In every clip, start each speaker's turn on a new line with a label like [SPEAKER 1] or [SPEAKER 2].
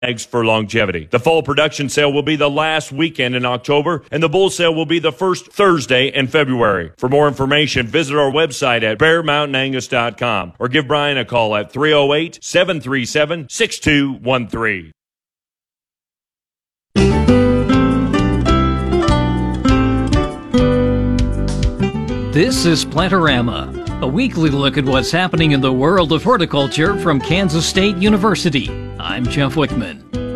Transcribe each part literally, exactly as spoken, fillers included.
[SPEAKER 1] Eggs for longevity. The fall production sale will be the last weekend in October, and the bull sale will be the first Thursday in February. For more information, visit our website at bear mountain angus dot com or give Brian a call at three oh eight, seven three seven, six two one three.
[SPEAKER 2] This is Plantorama, a weekly look at what's happening in the world of horticulture from Kansas State University. I'm Jeff Wickman.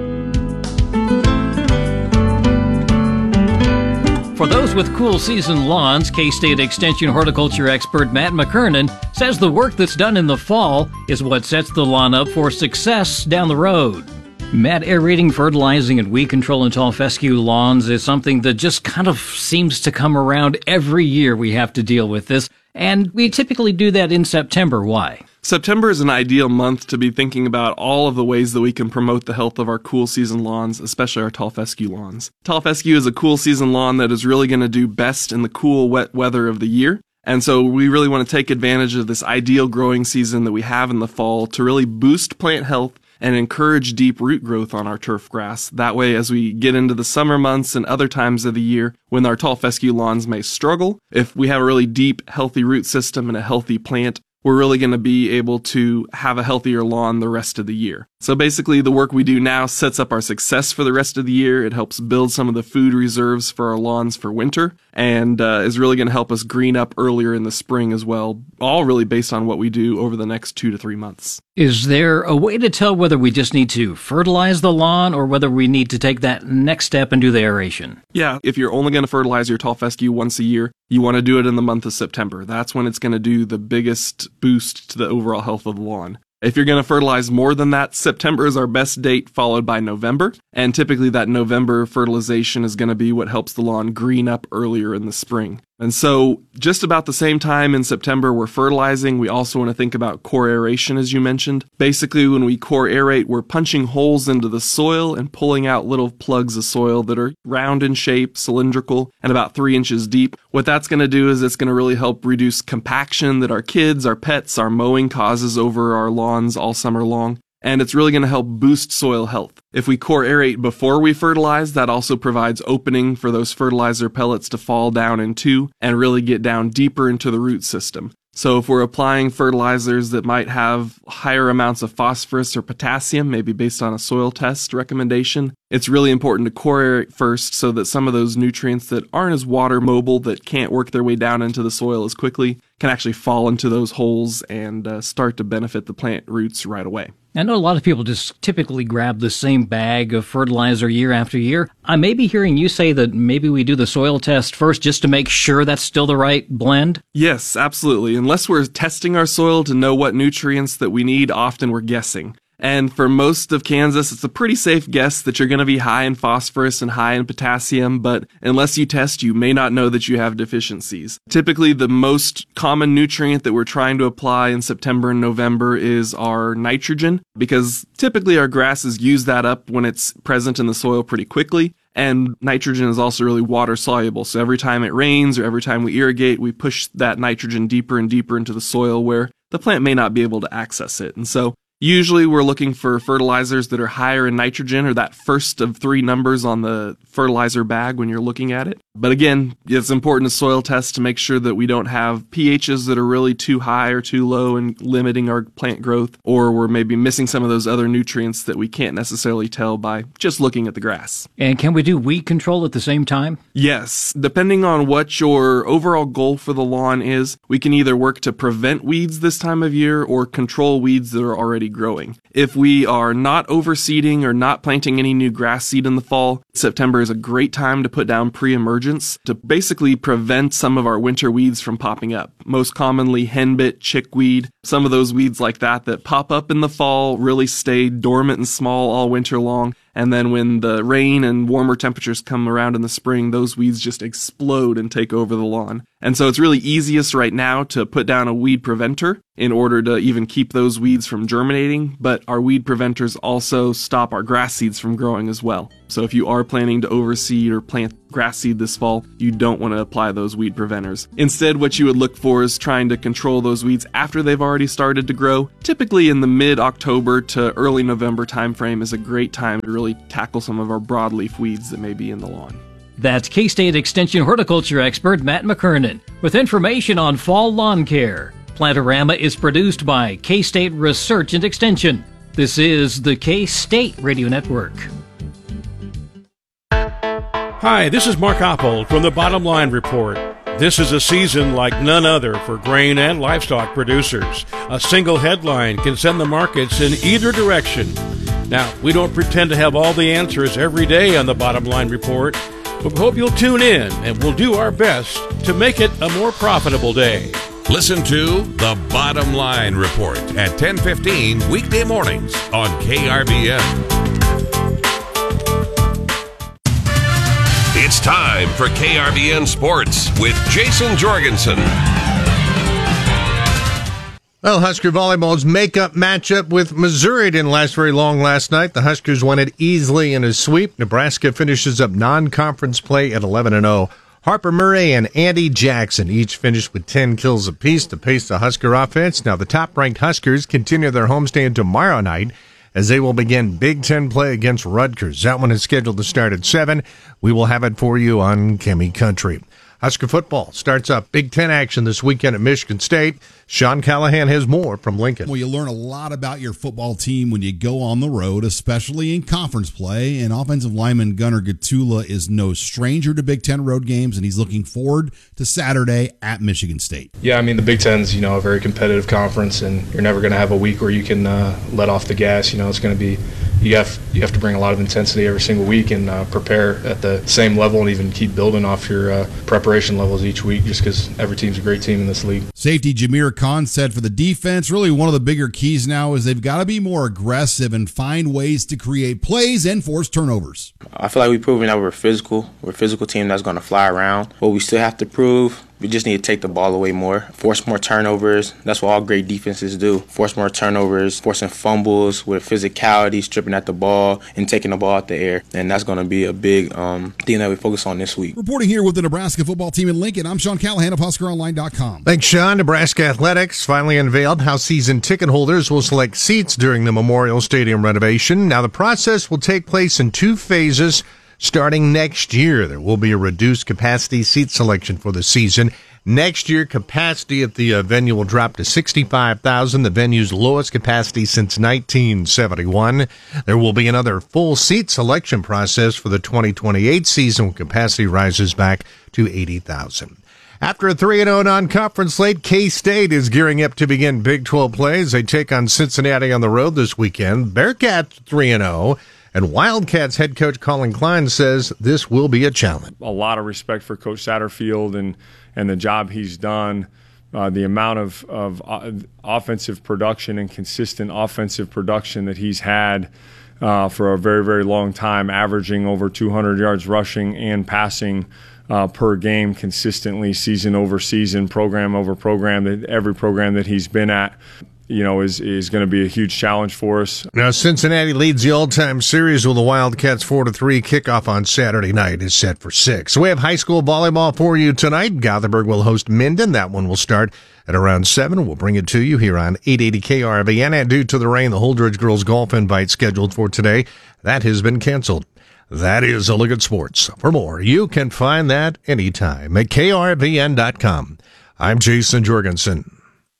[SPEAKER 2] For those with cool season lawns, K-State Extension horticulture expert Matt McKernan says the work that's done in the fall is what sets the lawn up for success down the road. Matt, aerating, fertilizing, and weed control in tall fescue lawns is something that just kind of seems to come around every year. We have to deal with this, and we typically do that in September. Why?
[SPEAKER 3] September is an ideal month to be thinking about all of the ways that we can promote the health of our cool season lawns, especially our tall fescue lawns. Tall fescue is a cool season lawn that is really going to do best in the cool, wet weather of the year. And so we really want to take advantage of this ideal growing season that we have in the fall to really boost plant health and encourage deep root growth on our turf grass. That way, as we get into the summer months and other times of the year when our tall fescue lawns may struggle, if we have a really deep, healthy root system and a healthy plant, we're really going to be able to have a healthier lawn the rest of the year. So basically, the work we do now sets up our success for the rest of the year. It helps build some of the food reserves for our lawns for winter, and uh, is really going to help us green up earlier in the spring as well, all really based on what we do over the next two to three months.
[SPEAKER 2] Is there a way to tell whether we just need to fertilize the lawn or whether we need to take that next step and do the aeration?
[SPEAKER 3] Yeah, if you're only going to fertilize your tall fescue once a year, you want to do it in the month of September. That's when it's going to do the biggest boost to the overall health of the lawn. If you're going to fertilize more than that, September is our best date, followed by November. And typically that November fertilization is going to be what helps the lawn green up earlier in the spring. And so just about the same time in September we're fertilizing, we also want to think about core aeration, as you mentioned. Basically, when we core aerate, we're punching holes into the soil and pulling out little plugs of soil that are round in shape, cylindrical, and about three inches deep. What that's going to do is it's going to really help reduce compaction that our kids, our pets, our mowing causes over our lawns all summer long. And it's really going to help boost soil health. If we core aerate before we fertilize, that also provides opening for those fertilizer pellets to fall down into and really get down deeper into the root system. So if we're applying fertilizers that might have higher amounts of phosphorus or potassium, maybe based on a soil test recommendation, it's really important to core aerate first so that some of those nutrients that aren't as water mobile, that can't work their way down into the soil as quickly, can actually fall into those holes and uh, start to benefit the plant roots right away.
[SPEAKER 2] I know a lot of people just typically grab the same bag of fertilizer year after year. I may be hearing you say that maybe we do the soil test first just to make sure that's still the right blend?
[SPEAKER 3] Yes, absolutely. Unless we're testing our soil to know what nutrients that we need, often we're guessing. And for most of Kansas, it's a pretty safe guess that you're going to be high in phosphorus and high in potassium, but unless you test, you may not know that you have deficiencies. Typically, the most common nutrient that we're trying to apply in September and November is our nitrogen, because typically our grasses use that up when it's present in the soil pretty quickly. And nitrogen is also really water soluble. So every time it rains or every time we irrigate, we push that nitrogen deeper and deeper into the soil where the plant may not be able to access it. And so usually we're looking for fertilizers that are higher in nitrogen, or that first of three numbers on the fertilizer bag when you're looking at it. But again, it's important to soil test to make sure that we don't have pHs that are really too high or too low and limiting our plant growth, or we're maybe missing some of those other nutrients that we can't necessarily tell by just looking at the grass.
[SPEAKER 2] And can we do weed control at the same time?
[SPEAKER 3] Yes. Depending on what your overall goal for the lawn is, we can either work to prevent weeds this time of year or control weeds that are already growing. If we are not overseeding or not planting any new grass seed in the fall, September is a great time to put down pre-emergence to basically prevent some of our winter weeds from popping up. Most commonly henbit, chickweed, some of those weeds like that that pop up in the fall really stay dormant and small all winter long. And then when the rain and warmer temperatures come around in the spring, those weeds just explode and take over the lawn. And so it's really easiest right now to put down a weed preventer in order to even keep those weeds from germinating. But our weed preventers also stop our grass seeds from growing as well. So if you are planning to overseed or plant grass seed this fall, you don't want to apply those weed preventers. Instead, what you would look for is trying to control those weeds after they've already already started to grow. Typically in the mid-October to early November timeframe is a great time to really tackle some of our broadleaf weeds that may be in the lawn.
[SPEAKER 2] That's K-State Extension horticulture expert Matt McKernan with information on fall lawn care. Plantorama is produced by K-State Research and Extension. This is the K-State Radio Network.
[SPEAKER 4] Hi, this is Mark Oppold from the Bottom Line Report. This is a season like none other for grain and livestock producers. A single headline can send the markets in either direction. Now, we don't pretend to have all the answers every day on the Bottom Line Report, but we hope you'll tune in and we'll do our best to make it a more profitable day.
[SPEAKER 5] Listen to The Bottom Line Report at ten fifteen weekday mornings on K R V N. It's time for K R V N Sports with Jason Jorgensen.
[SPEAKER 6] Well, Husker volleyball's makeup matchup with Missouri didn't last very long last night. The Huskers won it easily in a sweep. Nebraska finishes up non-conference play at eleven and oh. Harper Murray and Andy Jackson each finished with ten kills apiece to pace the Husker offense. Now the top-ranked Huskers continue their homestand tomorrow night as they will begin Big Ten play against Rutgers. That one is scheduled to start at seven. We will have it for you on Chemi Country. Husker football starts up Big Ten action this weekend at Michigan State. Sean Callahan has more from Lincoln.
[SPEAKER 7] Well, you learn a lot about your football team when you go on the road, especially in conference play. And offensive lineman Gunnar Gatula is no stranger to Big Ten road games, and he's looking forward to Saturday at Michigan State.
[SPEAKER 8] Yeah, I mean, the Big Ten's, you know, a very competitive conference, and you're never going to have a week where you can uh, let off the gas. You know, it's going to be you have you have to bring a lot of intensity every single week and uh, prepare at the same level and even keep building off your uh, preparation levels each week, just because every team's a great team in this league.
[SPEAKER 7] Safety Jameer Khan said for the defense, really one of the bigger keys now is they've got to be more aggressive and find ways to create plays and force turnovers.
[SPEAKER 9] I feel like we've proven that we're physical. We're a physical team that's going to fly around. What we still have to prove, we just need to take the ball away more, force more turnovers. That's what all great defenses do. Force more turnovers, forcing fumbles with physicality, stripping at the ball, and taking the ball out the air. And that's going to be a big um, thing that we focus on this week.
[SPEAKER 7] Reporting here with the Nebraska football team in Lincoln, I'm Sean Callahan of Husker Online dot com.
[SPEAKER 6] Thanks, Sean. Nebraska Athletics finally unveiled how season ticket holders will select seats during the Memorial Stadium renovation. Now, the process will take place in two phases. Starting next year, there will be a reduced capacity seat selection for the season. Next year, capacity at the uh, venue will drop to sixty-five thousand, the venue's lowest capacity since nineteen seventy-one. There will be another full seat selection process for the twenty twenty-eight season when capacity rises back to eighty thousand. After a three and oh non-conference slate, K-State is gearing up to begin Big twelve play as they take on Cincinnati on the road this weekend. Bearcats three and oh. And Wildcats head coach Colin Klein says this will be a challenge.
[SPEAKER 10] A lot of respect for Coach Satterfield and, and the job he's done, uh, the amount of, of uh, offensive production and consistent offensive production that he's had uh, for a very, very long time, averaging over two hundred yards rushing and passing uh, per game consistently, season over season, program over program, that every program that he's been at. You know, is is going to be a huge challenge for us.
[SPEAKER 6] Now, Cincinnati leads the all-time series with the Wildcats four to three. Kickoff on Saturday night is set for six. So we have high school volleyball for you tonight. Gothenburg will host Minden. That one will start at around seven. We'll bring it to you here on eight eighty K R V N. And due to the rain, the Holdridge girls golf invite scheduled for today, that has been canceled. That is a look at sports. For more, you can find that anytime at K R V N dot com. I'm Jason Jorgensen.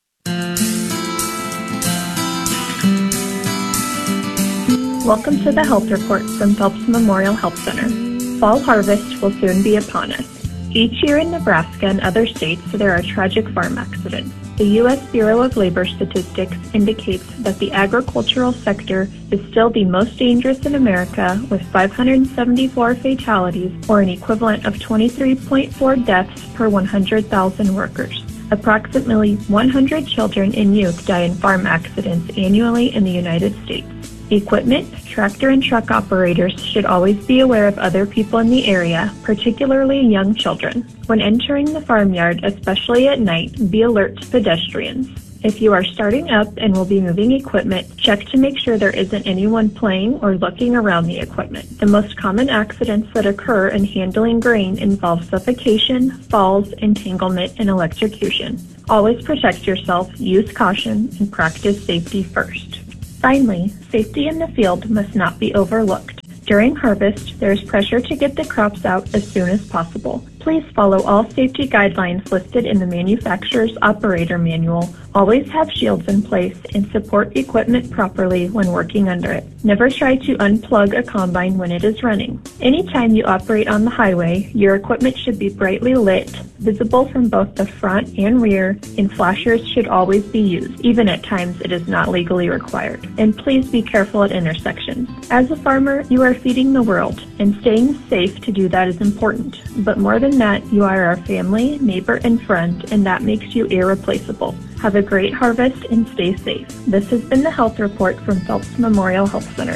[SPEAKER 11] Welcome to the Health Report from Phelps Memorial Health Center. Fall harvest will soon be upon us. Each year in Nebraska and other states, there are tragic farm accidents. The U S Bureau of Labor Statistics indicates that the agricultural sector is still the most dangerous in America, with five hundred seventy-four fatalities, or an equivalent of twenty-three point four deaths per one hundred thousand workers. Approximately one hundred children and youth die in farm accidents annually in the United States. Equipment, tractor, and truck operators should always be aware of other people in the area, particularly young children. When entering the farmyard, especially at night, be alert to pedestrians. If you are starting up and will be moving equipment, check to make sure there isn't anyone playing or looking around the equipment. The most common accidents that occur in handling grain involve suffocation, falls, entanglement, and electrocution. Always protect yourself, use caution, and practice safety first. Finally, safety in the field must not be overlooked. During harvest, there is pressure to get the crops out as soon as possible. Please follow all safety guidelines listed in the manufacturer's operator manual. Always have shields in place and support equipment properly when working under it. Never try to unplug a combine when it is running. Anytime you operate on the highway, your equipment should be brightly lit, visible from both the front and rear, and flashers should always be used, even at times it is not legally required. And please be careful at intersections. As a farmer, you are feeding the world, and staying safe to do that is important. But more than that, you are our family, neighbor, and friend, and that makes you irreplaceable. Have a great harvest and stay safe. This has been the Health Report from Phelps Memorial Health Center.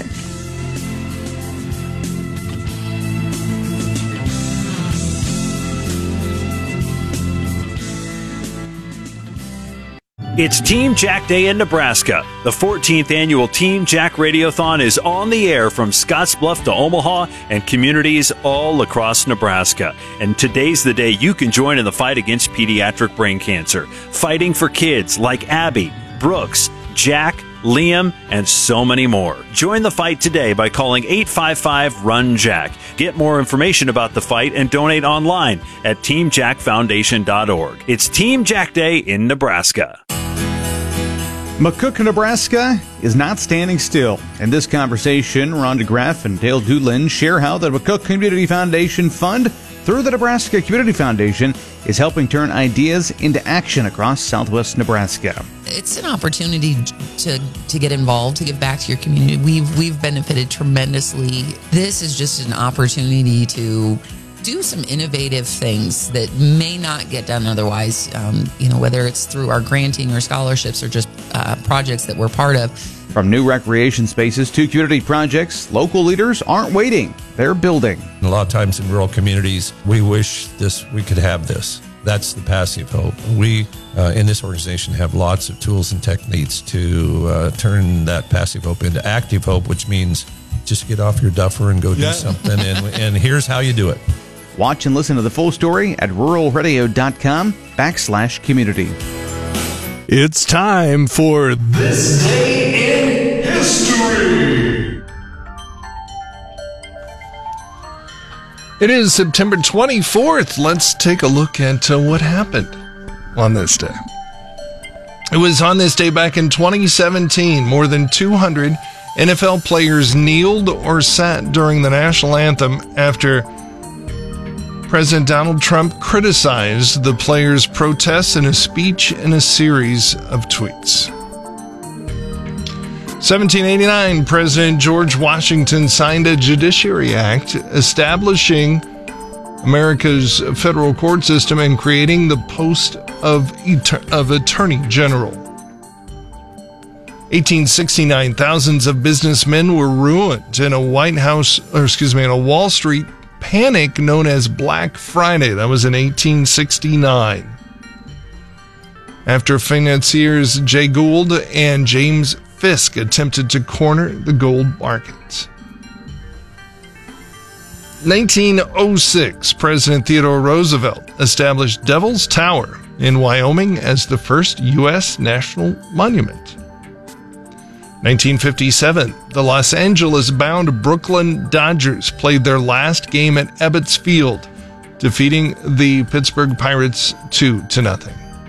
[SPEAKER 12] It's Team Jack Day in Nebraska. The fourteenth annual Team Jack Radiothon is on the air from Scottsbluff to Omaha and communities all across Nebraska. And today's the day you can join in the fight against pediatric brain cancer. Fighting for kids like Abby, Brooks, Jack, Liam, and so many more. Join the fight today by calling eight five five, RUN JACK. Get more information about the fight and donate online at team jack foundation dot org. It's Team Jack Day in Nebraska.
[SPEAKER 13] McCook, Nebraska is not standing still. In this conversation, Rhonda Graff and Dale Doolin share how the McCook Community Foundation Fund, through the Nebraska Community Foundation, is helping turn ideas into action across southwest Nebraska.
[SPEAKER 14] It's an opportunity to to get involved, to give back to your community. We've we've benefited tremendously. This is just an opportunity to do some innovative things that may not get done otherwise, um, you know, whether it's through our granting or scholarships or just uh, projects that we're part of.
[SPEAKER 13] From new recreation spaces to community projects, local leaders aren't waiting. They're building.
[SPEAKER 15] A lot of times in rural communities, we wish this we could have this. That's the passive hope. We, uh, in this organization, have lots of tools and techniques to uh, turn that passive hope into active hope, which means just get off your duffer and go do
[SPEAKER 13] Yeah.
[SPEAKER 15] something. And, and here's how you do it.
[SPEAKER 13] Watch and listen to the full story at rural radio dot com backslash community.
[SPEAKER 16] It's time for This Day in History. It is September twenty-fourth. Let's take a look at uh, what happened on this day. It was on this day back in twenty seventeen. More than two hundred N F L players kneeled or sat during the national anthem after President Donald Trump criticized the players' protests in a speech and a series of tweets. seventeen eighty-nine, President George Washington signed a Judiciary Act establishing America's federal court system and creating the post of, of Attorney General. eighteen sixty-nine, thousands of businessmen were ruined in a White House, or excuse me, in a Wall Street panic known as Black Friday. That was in eighteen sixty-nine. After financiers Jay Gould and James Fisk attempted to corner the gold market. nineteen oh six, President Theodore Roosevelt established Devil's Tower in Wyoming as the first U S national monument. nineteen fifty-seven, the Los Angeles-bound Brooklyn Dodgers played their last game at Ebbets Field, defeating the Pittsburgh Pirates two to nothing.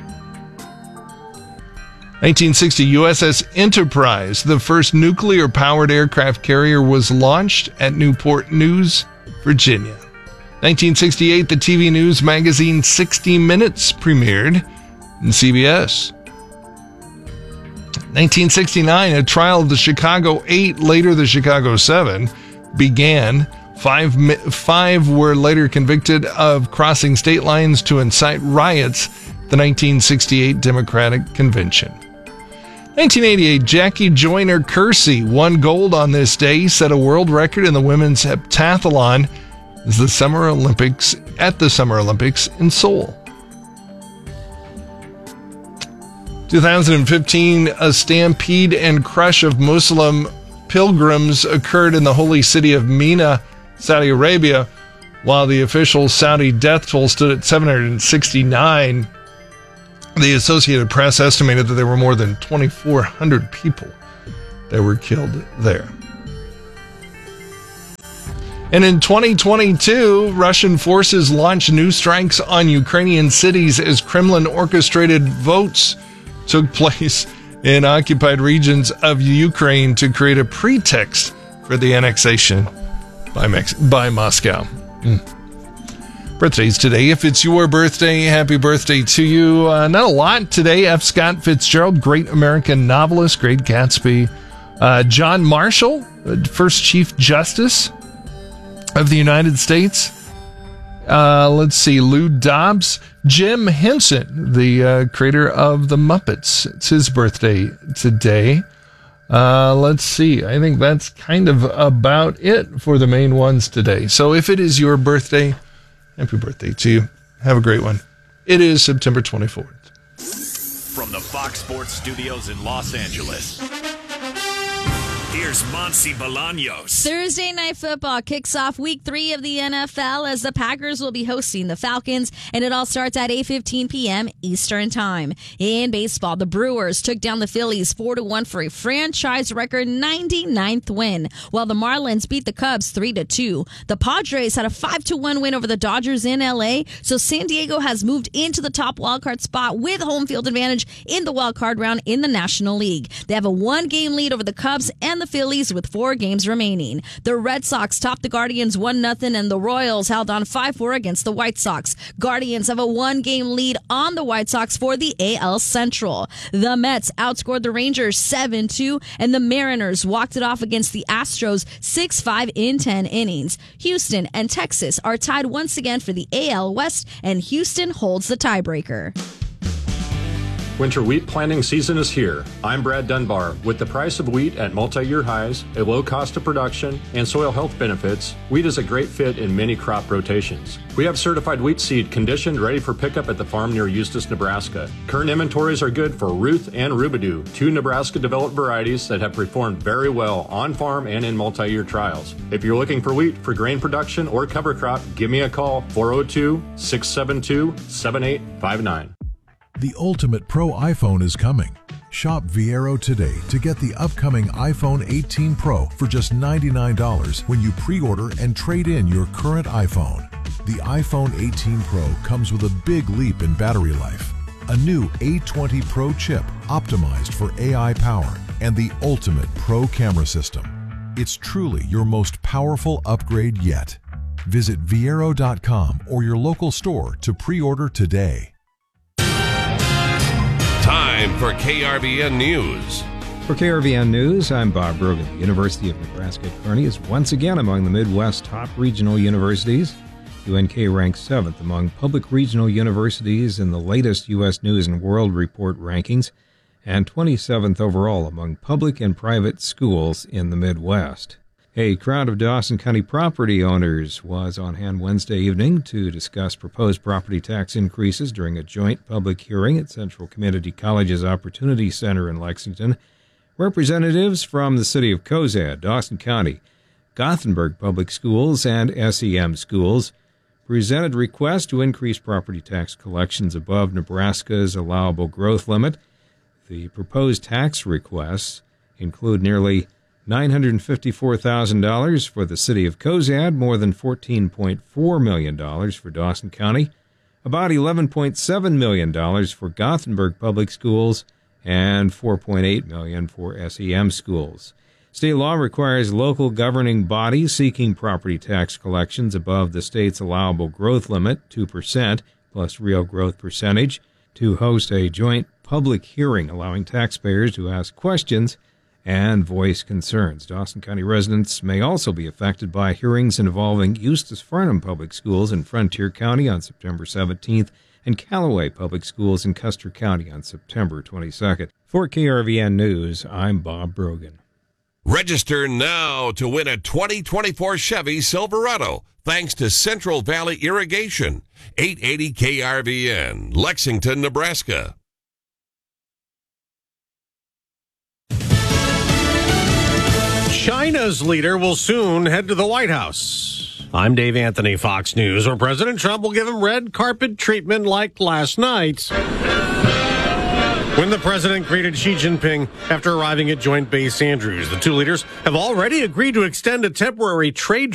[SPEAKER 16] nineteen sixty, U S S Enterprise, the first nuclear-powered aircraft carrier, was launched at Newport News, Virginia. nineteen sixty-eight, the T V news magazine sixty minutes premiered in C B S. nineteen sixty-nine, a trial of the Chicago Eight, later the Chicago Seven, began. Five, five were later convicted of crossing state lines to incite riots at the nineteen sixty-eight Democratic Convention. nineteen eighty-eight, Jackie Joyner Kersee won gold on this day, set a world record in the women's heptathlon as the Summer Olympics at the Summer Olympics in Seoul. two thousand fifteen, a stampede and crush of Muslim pilgrims occurred in the holy city of Mina, Saudi Arabia, while the official Saudi death toll stood at seven hundred sixty-nine. The Associated Press estimated that there were more than twenty-four hundred people that were killed there. And in twenty twenty-two, Russian forces launched new strikes on Ukrainian cities as Kremlin-orchestrated votes took place in occupied regions of Ukraine to create a pretext for the annexation by, Mex- by Moscow. Mm. Birthdays today. If it's your birthday, happy birthday to you. Uh, not a lot today. F. Scott Fitzgerald, great American novelist, Great Gatsby. Uh, John Marshall, first Chief Justice of the United States. Uh, let's see, Lou Dobbs. Jim Henson, the uh, creator of The Muppets. It's his birthday today. Uh, let's see. I think that's kind of about it for the main ones today. So if it is your birthday, happy birthday to you. Have a great one. It is September twenty-fourth.
[SPEAKER 17] From the Fox Sports Studios in Los Angeles, here's Monty Bolaños.
[SPEAKER 18] Thursday Night Football kicks off week three of the N F L as the Packers will be hosting the Falcons, and it all starts at eight fifteen p.m. Eastern Time. In baseball, the Brewers took down the Phillies four to one for a franchise record ninety-ninth win, while the Marlins beat the Cubs three to two. The Padres had a five to one win over the Dodgers in L A, so San Diego has moved into the top wildcard spot with home field advantage in the wildcard round in the National League. They have a one-game lead over the Cubs and the Phillies with four games remaining. The Red Sox topped the Guardians one nothing, and the Royals held on five four against the White Sox. Guardians have a one-game lead on the White Sox for the A L Central. The Mets outscored the Rangers seven two, and the Mariners walked it off against the Astros six five in ten innings. Houston and Texas are tied once again for the A L West, and Houston holds the tiebreaker.
[SPEAKER 19] Winter wheat planting season is here. I'm Brad Dunbar. With the price of wheat at multi-year highs, a low cost of production, and soil health benefits, wheat is a great fit in many crop rotations. We have certified wheat seed conditioned ready for pickup at the farm near Eustis, Nebraska. Current inventories are good for Ruth and Rubidoo, two Nebraska-developed varieties that have performed very well on farm and in multi-year trials. If you're looking for wheat for grain production or cover crop, give me a call, four oh two, six seven two, seven eight five nine.
[SPEAKER 20] The ultimate pro iPhone is coming. Shop Viero today to get the upcoming iPhone eighteen Pro for just ninety-nine dollars when you pre-order and trade in your current iPhone. The iPhone eighteen Pro comes with a big leap in battery life, a new A twenty Pro chip optimized for A I power, and the ultimate pro camera system. It's truly your most powerful upgrade yet. Visit Viero dot com or your local store to pre-order today.
[SPEAKER 5] Time for K R V N News.
[SPEAKER 21] For K R V N News, I'm Bob Brogan. The University of Nebraska at Kearney is once again among the Midwest's top regional universities. U N K ranks seventh among public regional universities in the latest U S News and World Report rankings, and twenty-seventh overall among public and private schools in the Midwest. A crowd of Dawson County property owners was on hand Wednesday evening to discuss proposed property tax increases during a joint public hearing at Central Community College's Opportunity Center in Lexington. Representatives from the city of Cozad, Dawson County, Gothenburg Public Schools, and S E M Schools presented requests to increase property tax collections above Nebraska's allowable growth limit. The proposed tax requests include nearly nine hundred fifty-four thousand dollars for the city of Cozad, more than fourteen point four million dollars for Dawson County, about eleven point seven million dollars for Gothenburg Public Schools, and four point eight million dollars for S E M schools. State law requires local governing bodies seeking property tax collections above the state's allowable growth limit, two percent, plus real growth percentage, to host a joint public hearing allowing taxpayers to ask questions and voice concerns. Dawson County residents may also be affected by hearings involving Eustis Farnham Public Schools in Frontier County on September seventeenth and Callaway Public Schools in Custer County on September twenty-second. For K R V N News, I'm Bob Brogan.
[SPEAKER 5] Register now to win a twenty twenty-four Chevy Silverado thanks to Central Valley Irrigation. eight eighty K R V N, Lexington, Nebraska.
[SPEAKER 1] China's leader will soon head to the White House. I'm Dave Anthony, Fox News, where President Trump will give him red carpet treatment like last night, when the president greeted Xi Jinping after arriving at Joint Base Andrews. The two leaders have already agreed to extend a temporary trade